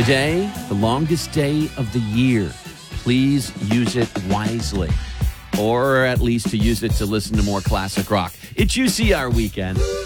Today, the longest day of the year. Please use it wisely. Or at least to use it to listen to more classic rock. It's UCR weekend.